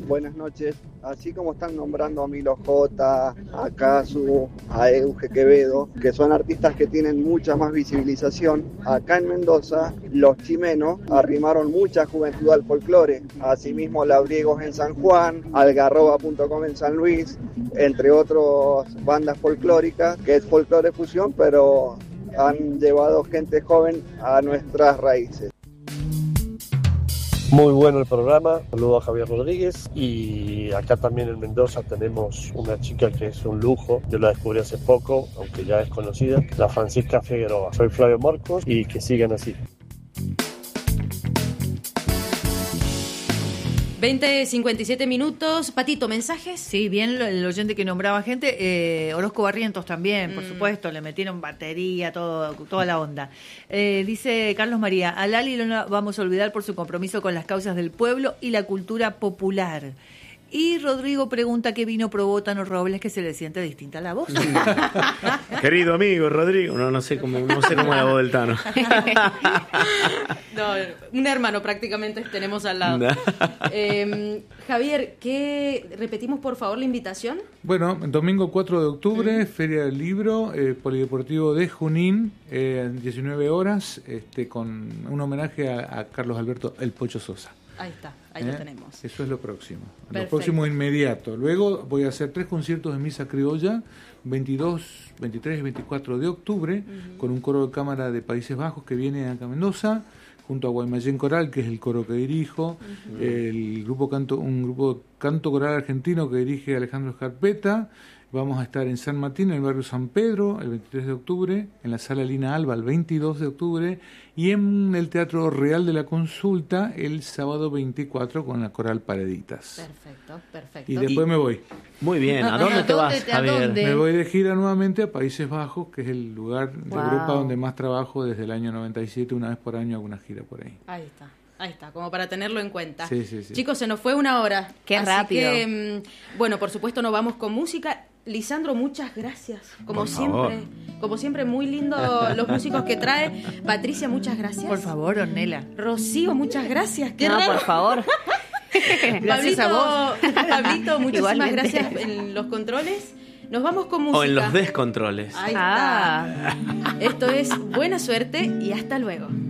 Buenas noches. Así como están nombrando a Milo J, a Casu, a Euge Quevedo, que son artistas que tienen mucha más visibilización, acá en Mendoza los chimenos arrimaron mucha juventud al folclore. Asimismo, Labriegos en San Juan, Algarroba.com en San Luis, entre otras bandas folclóricas, que es folclore fusión, pero han llevado gente joven a nuestras raíces. Muy bueno el programa, saludo a Javier Rodríguez y acá también en Mendoza tenemos una chica que es un lujo, yo la descubrí hace poco, aunque ya es conocida, la Francisca Figueroa. Soy Flavio Marcos y que sigan así. 20:57 minutos. Patito, ¿mensajes? Sí, bien el oyente que nombraba gente. Orozco Barrientos también, por supuesto, le metieron batería, toda la onda. Dice Carlos María, a Lali no la vamos a olvidar por su compromiso con las causas del pueblo y la cultura popular. Y Rodrigo pregunta qué vino probó Tano Robles, que se le siente distinta la voz. Querido amigo Rodrigo, no sé cómo es la voz del Tano. No, un hermano prácticamente tenemos al lado. Javier, repetimos por favor la invitación. Bueno, domingo 4 de octubre, Feria del Libro, Polideportivo de Junín, 19 horas, con un homenaje a Carlos Alberto El Pocho Sosa. Ahí está, ahí lo tenemos. Eso es lo próximo. Perfecto. Lo próximo inmediato. Luego voy a hacer 3 conciertos de misa criolla, 22, 23 y 24 de octubre, con un coro de cámara de Países Bajos que viene acá a Mendoza, junto a Guaymallén Coral, que es el coro que dirijo, un grupo canto coral argentino que dirige Alejandro Escarpeta. Vamos a estar en San Martín, en el barrio San Pedro, el 23 de octubre, en la Sala Lina Alba, el 22 de octubre, y en el Teatro Real de la Consulta, el sábado 24, con la Coral Pareditas. Perfecto. Y después me voy. Muy bien, ¿a dónde te vas, Javier? Me voy de gira nuevamente a Países Bajos, que es el lugar de Europa donde más trabajo desde el año 97, una vez por año hago una gira por ahí. Ahí está, como para tenerlo en cuenta. Sí. Chicos, se nos fue una hora. Qué rápido. Que, bueno, por supuesto nos vamos con música. Lisandro, muchas gracias. Como siempre, muy lindo los músicos que trae. Patricia, muchas gracias. Por favor, Ornella. Rocío, muchas gracias. Qué no, raro. por favor. Gracias a vos. Pablito, muchísimas Igualmente. gracias en los controles. Nos vamos con música. O en los descontroles. Ahí está. Esto es Buena Suerte y hasta luego.